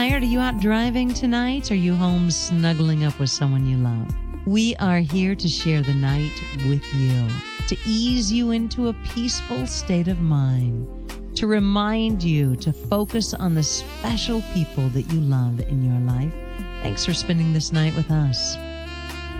tired? Are you out driving tonight? Are you home snuggling up with someone you love? We are here to share the night with you, to ease you into a peaceful state of mind, to remind you to focus on the special people that you love in your life. Thanks for spending this night with us.